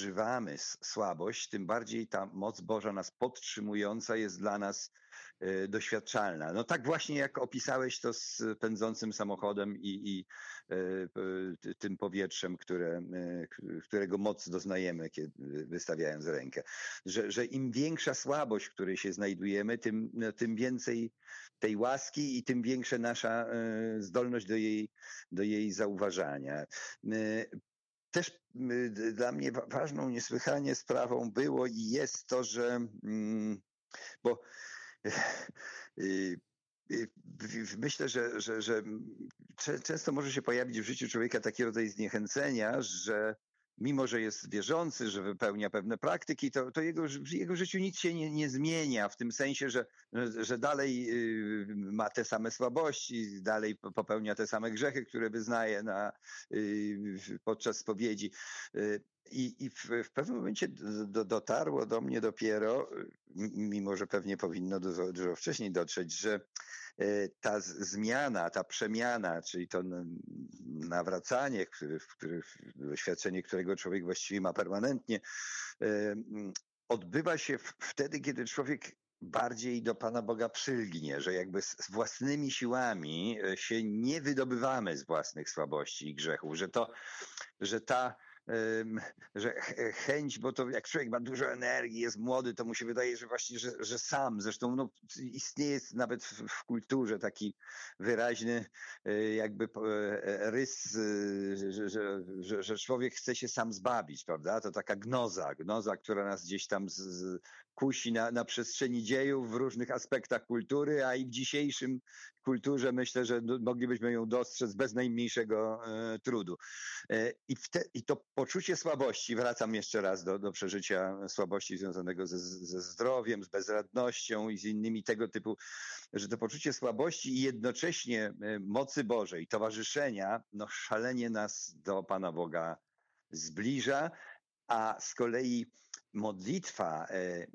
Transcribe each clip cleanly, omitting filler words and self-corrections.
przeżywamy słabość, tym bardziej ta moc Boża nas podtrzymująca jest dla nas doświadczalna. No tak właśnie jak opisałeś to z pędzącym samochodem i tym powietrzem, którego moc doznajemy, kiedy wystawiając rękę. Że im większa słabość, w której się znajdujemy, tym więcej tej łaski i tym większa nasza zdolność do jej zauważania. Też dla mnie ważną niesłychanie sprawą było i jest to, że bo myślę, że często może się pojawić w życiu człowieka taki rodzaj zniechęcenia, że mimo, że jest wierzący, że wypełnia pewne praktyki, to w jego życiu nic się nie zmienia, w tym sensie, że dalej ma te same słabości, dalej popełnia te same grzechy, które wyznaje podczas spowiedzi. I w pewnym momencie dotarło do mnie dopiero, mimo że pewnie powinno dużo wcześniej dotrzeć, że ta zmiana, ta przemiana, czyli to nawracanie, doświadczenie, którego człowiek właściwie ma permanentnie, odbywa się wtedy, kiedy człowiek bardziej do Pana Boga przylgnie, że jakby z własnymi siłami się nie wydobywamy z własnych słabości i grzechów, że chęć, bo to jak człowiek ma dużo energii, jest młody, to mu się wydaje, że właśnie, że sam, zresztą istnieje nawet w kulturze taki wyraźny jakby rys, że człowiek chce się sam zbawić, prawda? To taka gnoza, która nas gdzieś tam kusi na przestrzeni dziejów w różnych aspektach kultury, a i w dzisiejszym kulturze myślę, że moglibyśmy ją dostrzec bez najmniejszego trudu. I to poczucie słabości, wracam jeszcze raz do przeżycia słabości związanego ze zdrowiem, z bezradnością i z innymi tego typu, że to poczucie słabości i jednocześnie mocy Bożej, towarzyszenia, szalenie nas do Pana Boga zbliża, a z kolei modlitwa,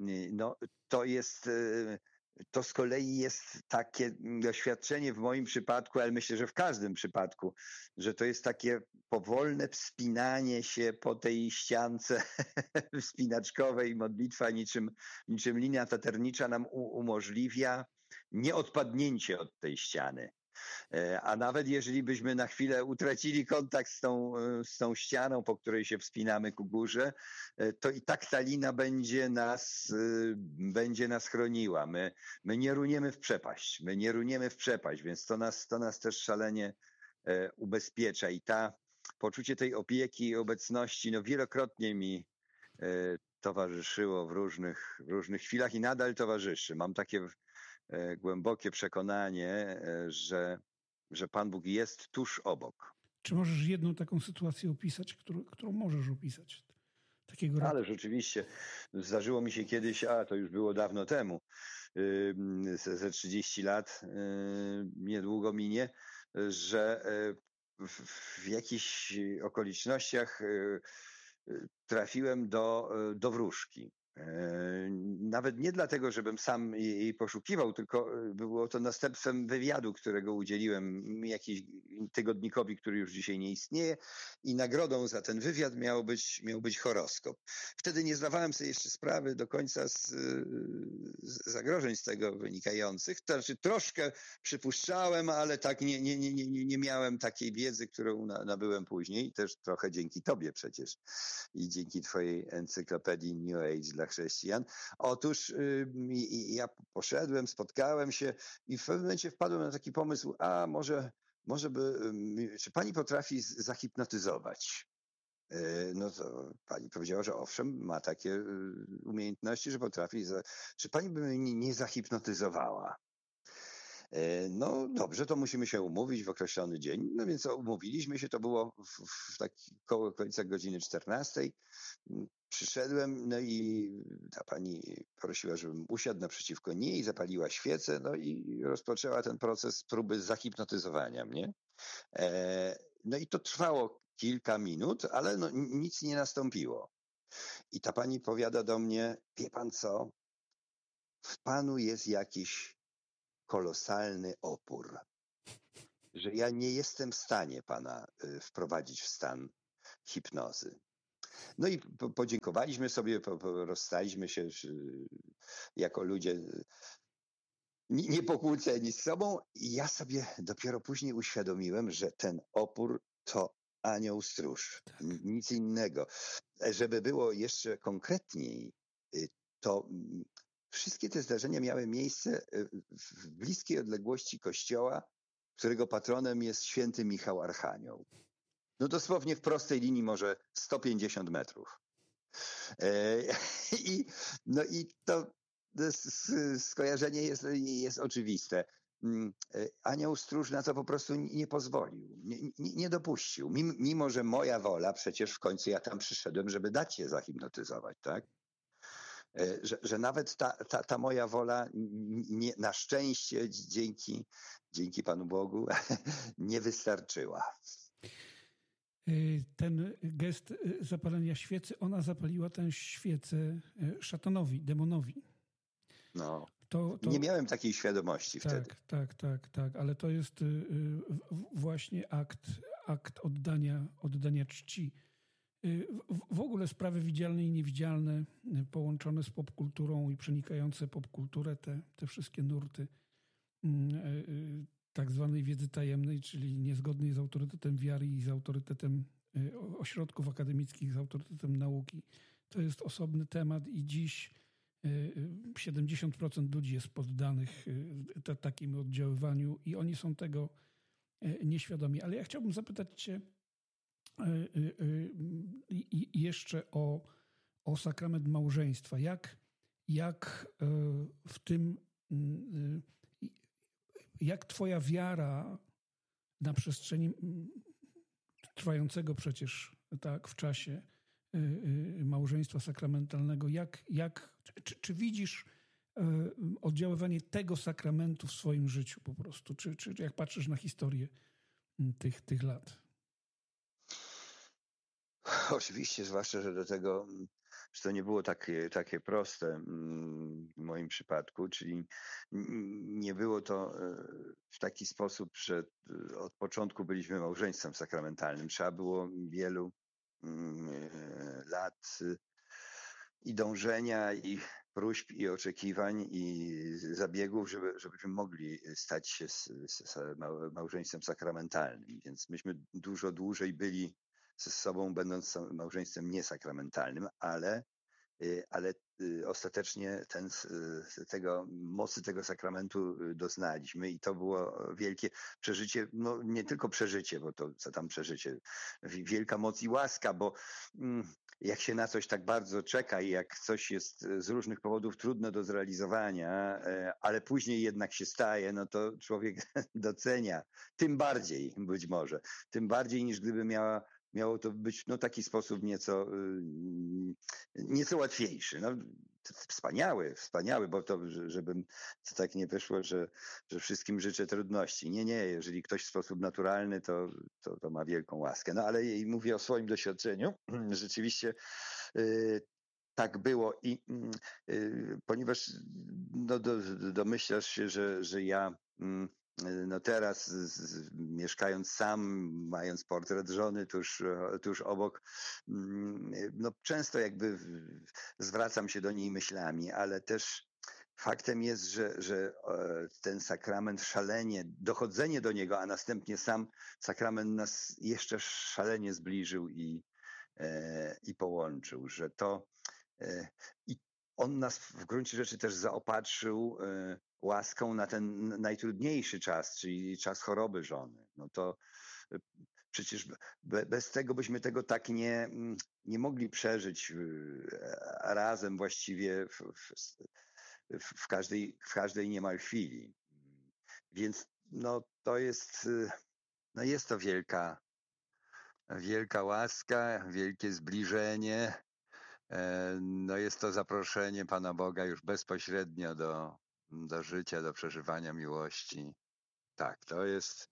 to z kolei jest takie doświadczenie w moim przypadku, ale myślę, że w każdym przypadku, że to jest takie powolne wspinanie się po tej ściance wspinaczkowej. Modlitwa niczym linia taternicza nam umożliwia nieodpadnięcie od tej ściany. A nawet jeżeli byśmy na chwilę utracili kontakt z tą ścianą, po której się wspinamy ku górze, to i tak ta lina będzie nas chroniła. My nie runiemy w przepaść, więc to nas też szalenie ubezpiecza. I poczucie tej opieki i obecności wielokrotnie mi towarzyszyło w różnych chwilach i nadal towarzyszy. Mam takie głębokie przekonanie, że Pan Bóg jest tuż obok. Czy możesz jedną taką sytuację opisać, którą możesz opisać? Ale rzeczywiście zdarzyło mi się kiedyś, to już było dawno temu, ze 30 lat niedługo minie, że w jakichś okolicznościach trafiłem do wróżki. Nawet nie dlatego, żebym sam jej poszukiwał, tylko było to następstwem wywiadu, którego udzieliłem jakiemuś tygodnikowi, który już dzisiaj nie istnieje, i nagrodą za ten wywiad miał być horoskop. Wtedy nie zdawałem sobie jeszcze sprawy do końca z zagrożeń z tego wynikających. To znaczy troszkę przypuszczałem, ale tak nie miałem takiej wiedzy, którą nabyłem później, też trochę dzięki tobie przecież i dzięki twojej encyklopedii New Age dla chrześcijan. Otóż ja poszedłem, spotkałem się i w pewnym momencie wpadłem na taki pomysł, czy pani potrafi zahipnotyzować? No to pani powiedziała, że owszem, ma takie umiejętności, że potrafi. Czy pani by mnie nie zahipnotyzowała? No dobrze, to musimy się umówić w określony dzień. No więc umówiliśmy się, to było koło okolica godziny 14. Przyszedłem, no i ta pani prosiła, żebym usiadł naprzeciwko niej, zapaliła świecę, no i rozpoczęła ten proces próby zahipnotyzowania mnie. No i to trwało kilka minut, ale nic nie nastąpiło. I ta pani powiada do mnie, wie pan co, w panu jest jakiś kolosalny opór, że ja nie jestem w stanie pana wprowadzić w stan hipnozy. No i podziękowaliśmy sobie, rozstaliśmy się jako ludzie niepokłóceni z sobą i ja sobie dopiero później uświadomiłem, że ten opór to anioł stróż, Tak. nic innego. Żeby było jeszcze konkretniej, to wszystkie te zdarzenia miały miejsce w bliskiej odległości kościoła, którego patronem jest święty Michał Archanioł. No dosłownie w prostej linii może 150 metrów. I to skojarzenie jest oczywiste. Anioł stróż na to po prostu nie pozwolił, nie dopuścił. Mimo, że moja wola, przecież w końcu ja tam przyszedłem, żeby dać się zahipnotyzować, tak? Że nawet ta moja wola na szczęście dzięki Panu Bogu nie wystarczyła. Ten gest zapalenia świecy, ona zapaliła tę świecę szatanowi, demonowi. No. To nie miałem takiej świadomości wtedy. Tak, ale to jest właśnie akt oddania czci. W ogóle sprawy widzialne i niewidzialne połączone z popkulturą i przenikające popkulturę, te wszystkie nurty tak zwanej wiedzy tajemnej, czyli niezgodnej z autorytetem wiary i z autorytetem ośrodków akademickich, z autorytetem nauki. To jest osobny temat i dziś 70% ludzi jest poddanych takim oddziaływaniu i oni są tego nieświadomi. Ale ja chciałbym zapytać Cię jeszcze o sakrament małżeństwa. Jak Twoja wiara na przestrzeni trwającego przecież tak w czasie małżeństwa sakramentalnego, czy widzisz oddziaływanie tego sakramentu w swoim życiu po prostu? Czy jak patrzysz na historię tych lat? Oczywiście, zwłaszcza, że że to nie było takie proste w moim przypadku, czyli nie było to w taki sposób, że od początku byliśmy małżeństwem sakramentalnym. Trzeba było wielu lat i dążenia, i próśb, i oczekiwań, i zabiegów, żebyśmy mogli stać się małżeństwem sakramentalnym. Więc myśmy dużo dłużej byli ze sobą, będąc małżeństwem niesakramentalnym, ale ostatecznie mocy tego sakramentu doznaliśmy i to było wielkie przeżycie, no nie tylko przeżycie, bo to co tam przeżycie, wielka moc i łaska, bo jak się na coś tak bardzo czeka i jak coś jest z różnych powodów trudne do zrealizowania, ale później jednak się staje, no to człowiek docenia, tym bardziej być może, tym bardziej niż gdyby miało to być taki sposób nieco łatwiejszy. No, wspaniały, bo to, żebym to tak nie wyszło, że wszystkim życzę trudności. Nie, jeżeli ktoś w sposób naturalny, to ma wielką łaskę. No ale mówię o swoim doświadczeniu. Rzeczywiście tak było i ponieważ domyślasz się, że ja no teraz mieszkając sam, mając portret żony tuż obok, no często jakby zwracam się do niej myślami, ale też faktem jest, że ten sakrament szalenie, dochodzenie do niego, a następnie sam sakrament nas jeszcze szalenie zbliżył i połączył, że i on nas w gruncie rzeczy też zaopatrzył łaską na ten najtrudniejszy czas, czyli czas choroby żony. No to przecież bez tego byśmy tego tak nie mogli przeżyć razem właściwie w każdej niemal chwili. Więc no to jest to wielka łaska, wielkie zbliżenie. No jest to zaproszenie Pana Boga już bezpośrednio do życia, do przeżywania miłości. Tak, to jest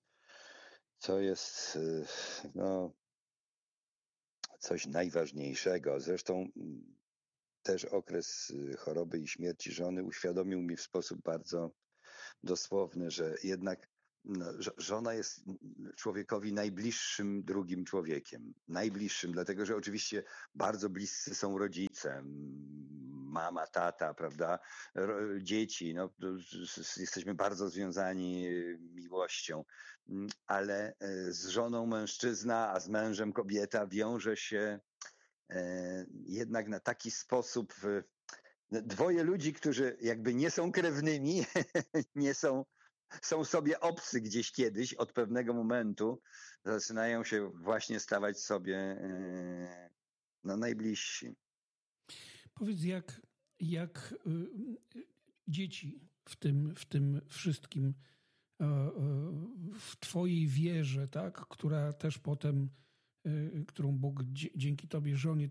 no, coś najważniejszego. Zresztą też okres choroby i śmierci żony uświadomił mi w sposób bardzo dosłowny, że jednak Żona jest człowiekowi najbliższym drugim człowiekiem. Najbliższym, dlatego że oczywiście bardzo bliscy są rodzice, mama, tata, prawda, dzieci. No, jesteśmy bardzo związani miłością, ale z żoną mężczyzna, a z mężem kobieta wiąże się jednak na taki sposób. Dwoje ludzi, którzy jakby nie są krewnymi, nie są sobie obcy gdzieś kiedyś, od pewnego momentu zaczynają się właśnie stawać sobie najbliżsi. Powiedz, jak dzieci w tym wszystkim, w twojej wierze, tak, która też potem, którą Bóg dzięki tobie, żonie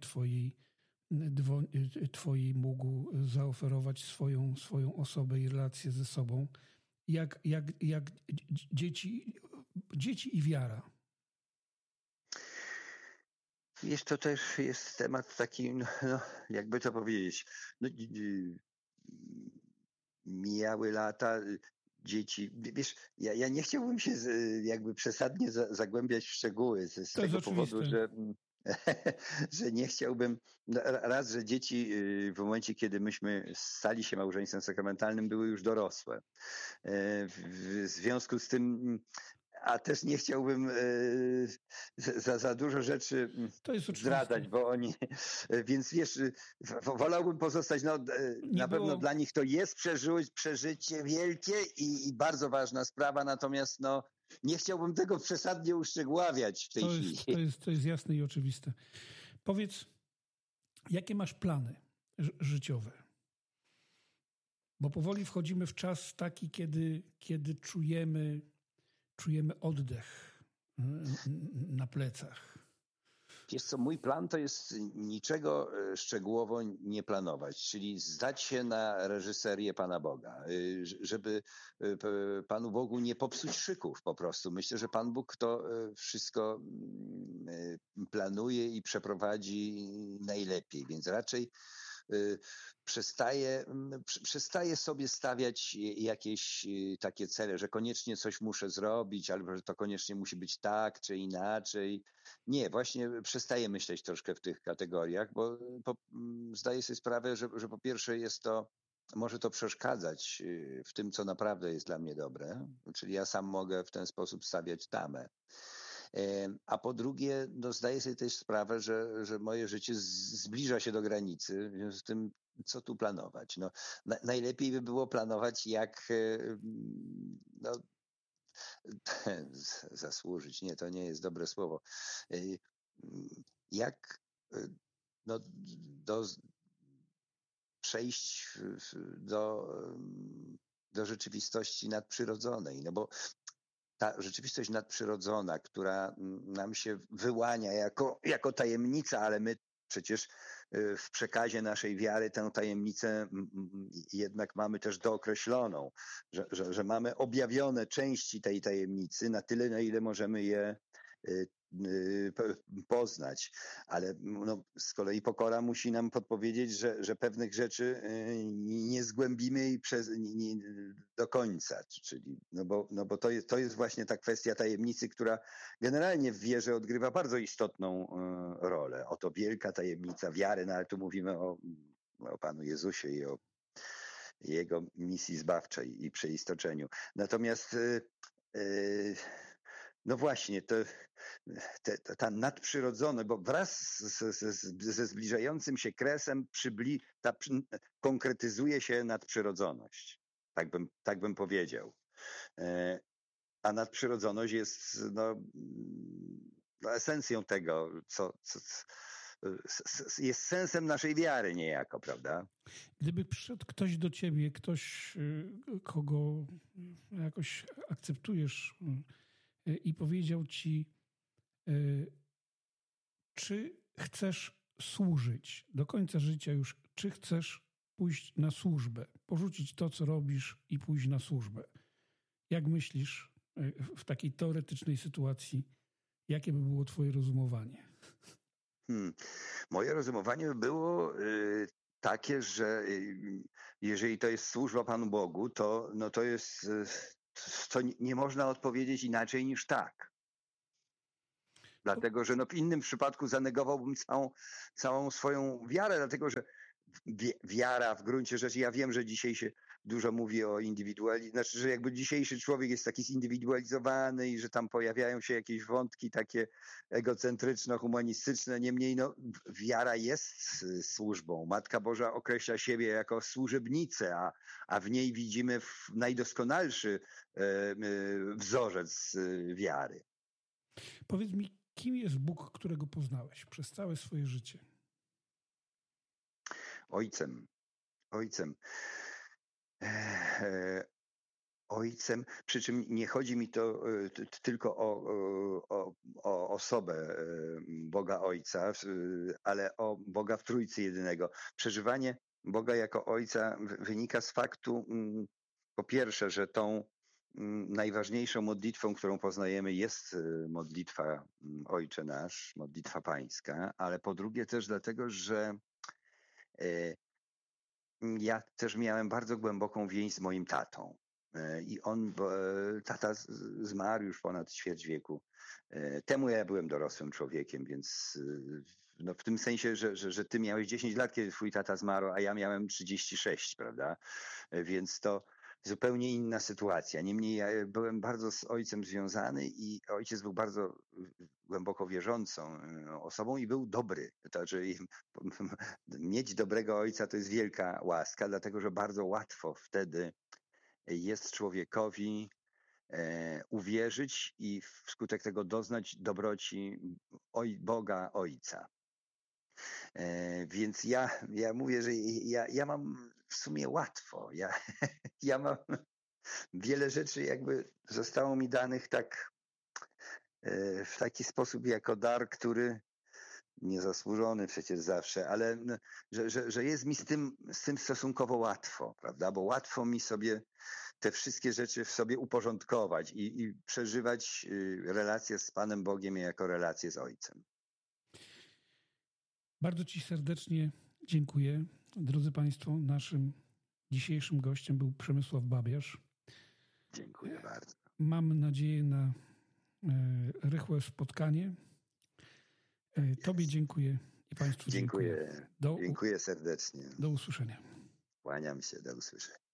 twojej mógł zaoferować swoją osobę i relację ze sobą, jak dzieci i wiara. Wiesz, to też jest temat taki, jakby to powiedzieć, mijały lata, dzieci, wiesz, ja nie chciałbym się jakby przesadnie zagłębiać w szczegóły z tego powodu, że nie chciałbym, raz, że dzieci w momencie, kiedy myśmy stali się małżeństwem sakramentalnym, były już dorosłe. W związku z tym, a też nie chciałbym za dużo rzeczy zdradzać, bo oni, więc wiesz, wolałbym pozostać, na pewno dla nich to jest przeżycie wielkie i bardzo ważna sprawa, natomiast nie chciałbym tego przesadnie uszczegóławiać w tej chwili. To jest jasne i oczywiste. Powiedz, jakie masz plany życiowe? Bo powoli wchodzimy w czas taki, kiedy czujemy oddech na plecach. Wiesz co, mój plan to jest niczego szczegółowo nie planować, czyli zdać się na reżyserię Pana Boga, żeby Panu Bogu nie popsuć szyków po prostu. Myślę, że Pan Bóg to wszystko planuje i przeprowadzi najlepiej, więc raczej przestaję sobie stawiać jakieś takie cele, że koniecznie coś muszę zrobić, albo że to koniecznie musi być tak czy inaczej. Nie, właśnie przestaję myśleć troszkę w tych kategoriach, bo zdaję sobie sprawę, że po pierwsze może to przeszkadzać w tym, co naprawdę jest dla mnie dobre, czyli ja sam mogę w ten sposób stawiać tamę. A po drugie, zdaję sobie też sprawę, że moje życie zbliża się do granicy, w związku z tym, co tu planować? Najlepiej by było planować, jak zasłużyć. Nie, to nie jest dobre słowo. Jak przejść do rzeczywistości nadprzyrodzonej, bo ta rzeczywistość nadprzyrodzona, która nam się wyłania jako tajemnica, ale my przecież w przekazie naszej wiary tę tajemnicę jednak mamy też dookreśloną, że mamy objawione części tej tajemnicy na tyle, na ile możemy je poznać, ale z kolei pokora musi nam podpowiedzieć, że pewnych rzeczy nie zgłębimy do końca, czyli bo to jest właśnie ta kwestia tajemnicy, która generalnie w wierze odgrywa bardzo istotną rolę. Oto wielka tajemnica wiary, ale tu mówimy o Panu Jezusie i o Jego misji zbawczej i przeistoczeniu. Natomiast właśnie, ta nadprzyrodzone, bo wraz ze zbliżającym się kresem konkretyzuje się nadprzyrodzoność. Tak bym powiedział. A nadprzyrodzoność jest esencją tego, co jest sensem naszej wiary niejako, prawda? Gdyby przyszedł ktoś do ciebie, ktoś, kogo jakoś akceptujesz, i powiedział ci, czy chcesz służyć do końca życia już, czy chcesz pójść na służbę, porzucić to, co robisz i pójść na służbę. Jak myślisz w takiej teoretycznej sytuacji, jakie by było twoje rozumowanie? Moje rozumowanie by było takie, że jeżeli to jest służba Panu Bogu, to jest to nie można odpowiedzieć inaczej niż tak. Dlatego, że w innym przypadku zanegowałbym całą swoją wiarę, dlatego że wiara w gruncie rzeczy, ja wiem, że dzisiaj się dużo mówi o indywidualizmie, znaczy, że jakby dzisiejszy człowiek jest taki zindywidualizowany i że tam pojawiają się jakieś wątki takie egocentryczno-humanistyczne. Niemniej wiara jest służbą. Matka Boża określa siebie jako służebnicę, a w niej widzimy najdoskonalszy wzorzec wiary. Powiedz mi, kim jest Bóg, którego poznałeś przez całe swoje życie? Ojcem. Ojcem, przy czym nie chodzi mi to tylko o osobę Boga Ojca, ale o Boga w Trójcy Jedynego. Przeżywanie Boga jako Ojca wynika z faktu, po pierwsze, że tą najważniejszą modlitwą, którą poznajemy, jest modlitwa Ojcze Nasz, modlitwa pańska, ale po drugie też dlatego, że ja też miałem bardzo głęboką więź z moim tatą. I tata zmarł już ponad ćwierć wieku temu. Ja byłem dorosłym człowiekiem, więc w tym sensie, że ty miałeś 10 lat, kiedy twój tata zmarł, a ja miałem 36, prawda? Więc to zupełnie inna sytuacja. Niemniej ja byłem bardzo z ojcem związany i ojciec był bardzo głęboko wierzącą osobą i był dobry. To znaczy, mieć dobrego ojca to jest wielka łaska, dlatego że bardzo łatwo wtedy jest człowiekowi uwierzyć i wskutek tego doznać dobroci Boga Ojca. Więc ja mówię, że ja mam w sumie łatwo. Ja mam wiele rzeczy jakby zostało mi danych tak w taki sposób jako dar, który niezasłużony przecież zawsze, ale że jest mi z tym stosunkowo łatwo, prawda? Bo łatwo mi sobie te wszystkie rzeczy w sobie uporządkować i przeżywać relacje z Panem Bogiem jako relacje z Ojcem. Bardzo Ci serdecznie dziękuję. Drodzy Państwo, naszym dzisiejszym gościem był Przemysław Babiarz. Dziękuję bardzo. Mam nadzieję na rychłe spotkanie. Tobie dziękuję i Państwu dziękuję. Dziękuję serdecznie. Do usłyszenia. Kłaniam się, do usłyszenia.